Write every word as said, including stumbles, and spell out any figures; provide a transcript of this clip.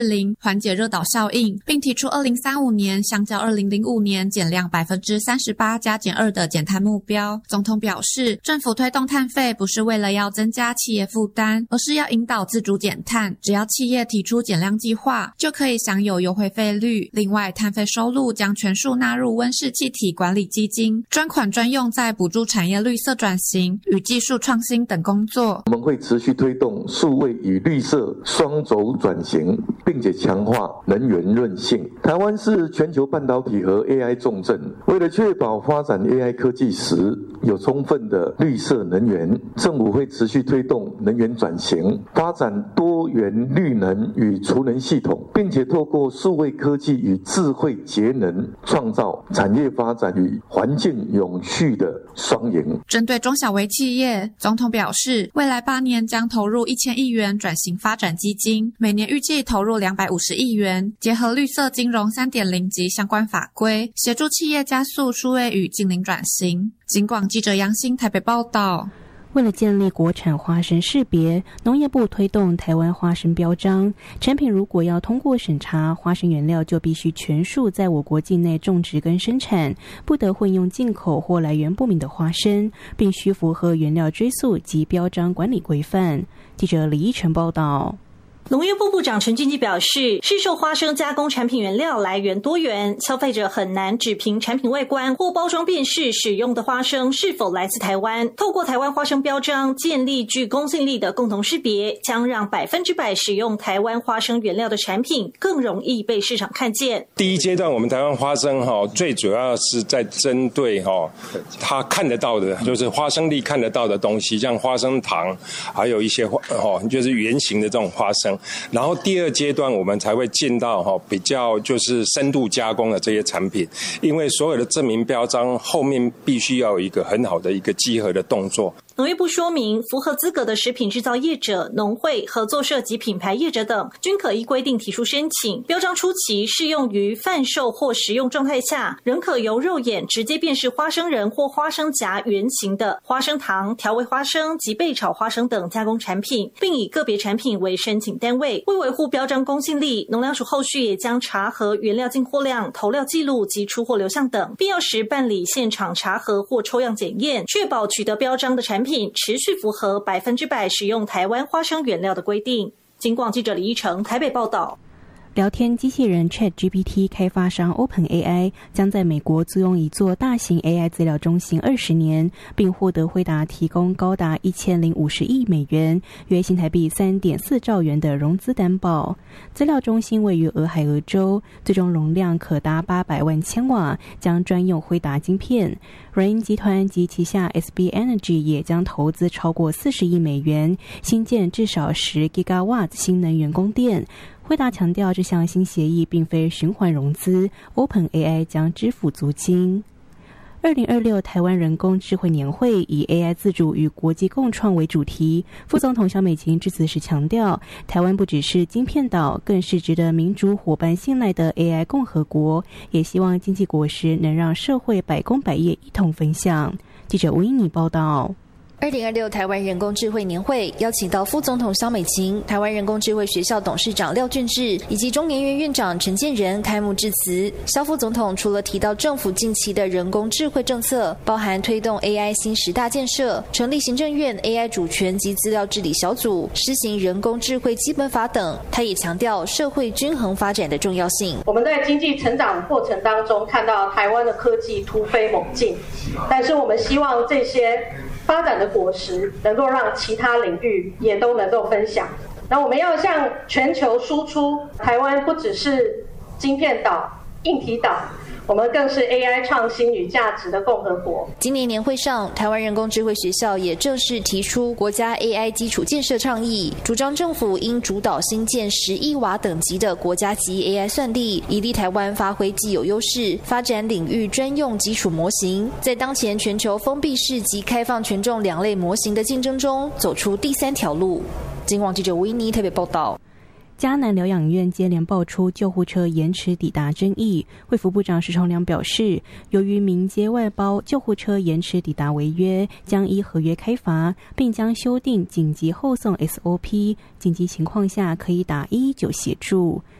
零，缓解热岛效应，并提出二零三五年相较二零零五年减量 百分之三十八 加减二 的减碳目标。总统表示，政府推动碳费不是为了要增加企业负担，而是要引导自主减碳，只要企业提出减量计划，就可以享有优惠费率。另外，碳费收入将全数纳入温室气体管理基金，专款专用在补助产业绿色转型与技术创新等工作。 我们会持续推动数位与绿色双轴转型，并且强化能源韧性。台湾是全球半导体和 A I 重镇，为了确保发展 A I 科技时有充分的绿色能源，政府会持续推动能源转型，发展多元绿能与储能系统，并且透过数位科技与智慧节能，创造产业发展与环境永续的双赢。 针对中小微企业，总统表示，未来八年将投入一千亿元转型发展基金，每年预计投入两百五十亿元，结合绿色金融 三点零 及相关法规，协助企业加速数位与净零转型。警广记者杨欣台北报道。 为了建立国产花生识别，农业部推动台湾花生标章，产品如果要通过审查，花生原料就必须全数在我国境内种植跟生产，不得混用进口或来源不明的花生，并须符合原料追溯及标章管理规范。记者李依晨报道。 农业部部长陈俊基表示，市售花生加工产品原料来源多元，消费者很难只凭产品外观或包装辨识使用的花生是否来自台湾。透过台湾花生标章建立具公信力的共同识别，将让百分之百使用台湾花生原料的产品更容易被市场看见。 第一阶段，我们台湾花生哈，最主要是在针对哈，它看得到的，就是花生粒看得到的东西，像花生糖，还有一些哈，就是圆形的这种花生。然后第二阶段我们才会进到哈比较就是深度加工的这些产品，因为所有的证明标章后面必须要有一个很好的一个稽核的动作。 农业部说明，符合资格的食品制造业者、农会、合作社及品牌业者等，均可依规定提出申请。标章初期适用于贩售或食用状态下，仍可由肉眼直接辨识花生仁或花生荚原型的花生糖、调味花生及焙炒花生等加工产品，并以个别产品为申请单位。为维护标章公信力，农粮署后续也将查核原料进货量、投料记录及出货流向等，必要时办理现场查核或抽样检验，确保取得标章的产品持续符合百分之百使用台湾花生原料的规定。警广记者李依成台北报道。 聊天机器人 ChatGPT 开发商 OpenAI 将在美国租用一座大型 A I 资料中心二十年，并获得辉达提供高达一千零五十亿美元，约新台币 三点四兆元的融资担保。资料中心位于俄亥俄州，最终容量可达八百万千瓦，将专用辉达晶片。软银集团及旗下 S B Energy 也将投资超过四十亿美元，新建至少十 gigawatt 新能源供电。辉达强调，这项新协议并非循环融资 ，OpenAI 将支付租金。二零二六台湾人工智慧年会以 A I 自主与国际共创为主题。副总统萧美琴致辞时强调，台湾不只是晶片岛，更是值得民主伙伴信赖的 A I 共和国，也希望经济果实能让社会百工百业一同分享。记者吴英妮报道。 二零二六台湾人工智慧年会邀请到副总统萧美琴、台湾人工智慧学校董事长廖俊智以及中研院院长陈建仁开幕致辞。萧副总统除了提到政府近期的人工智慧政策，包含推动 A I 新十大建设、成立行政院 A I 主权及资料治理小组、施行人工智慧基本法等，他也强调社会均衡发展的重要性。 我们在经济成长过程当中看到台湾的科技突飞猛进，但是我们希望这些发展的果实能够让其他领域也都能够分享。那我们要向全球输出，台湾不只是晶片岛、硬体岛，我们更是 A I 创新与价值的共和国。 今年年会上，台湾人工智慧学校也正式提出国家 A I 基础建设倡议，主张政府应主导新建十亿瓦等级的国家级 A I 算力，以利台湾发挥既有优势，发展领域专用基础模型，在当前全球封闭式及开放权重两类模型的竞争中，走出第三条路。警广记者吴依妮特别报道。 嘉南疗养院接连爆出救护车延迟抵达争议，卫福部长石崇良表示，由于民接外包救护车延迟抵达违约，将依合约开罚，并将修订紧急后送 S O P， 紧急情况下可以打一一九协助。